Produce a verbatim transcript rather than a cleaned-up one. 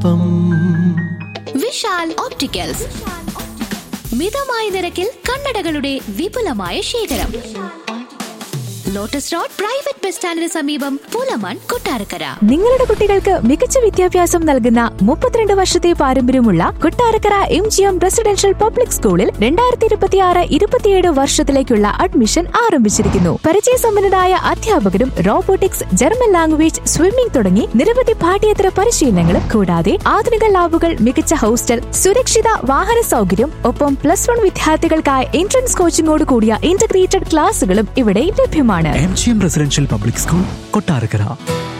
പാപം. വിശാൽ ഓപ്റ്റിക്കൽസ് മിതമായ നിരക്കിൽ കണ്ണടകളുടെ വിപുലമായ ശേഖരം. ലോട്ടസ് റോഡ് പ്രൈവറ്റ് ബസ് സ്റ്റാൻഡിന് സമീപം പുലമൺ, കൊട്ടാരക്കര. നിങ്ങളുടെ കുട്ടികൾക്ക് മികച്ച വിദ്യാഭ്യാസം നൽകുന്ന മുപ്പത്തിരണ്ട് വർഷത്തെ പാരമ്പര്യമുള്ള Kottarakkara M G M residential public സ്കൂളിൽ രണ്ടായിരത്തി ഇരുപത്തി ആറ് ഇരുപത്തിയേഴ് വർഷത്തിലേക്കുള്ള അഡ്മിഷൻ ആരംഭിച്ചിരിക്കുന്നു. പരിചയസമ്പന്നരായ അധ്യാപകരും റോബോട്ടിക്സ്, ജർമ്മൻ ലാംഗ്വേജ്, സ്വിമ്മിംഗ് തുടങ്ങി നിരവധി പാഠ്യേതര പരിശീലനങ്ങളും കൂടാതെ ആധുനിക ലാബുകൾ, മികച്ച ഹോസ്റ്റൽ, സുരക്ഷിത വാഹന സൗകര്യം, ഒപ്പം പ്ലസ് വൺ വിദ്യാർത്ഥികൾക്കായി എൻട്രൻസ് കോച്ചിംഗോട് കൂടിയ ഇന്റഗ്രേറ്റഡ് ക്ലാസുകളും ഇവിടെ ലഭ്യമാണ്. M G M residential public school, Kottarakkara.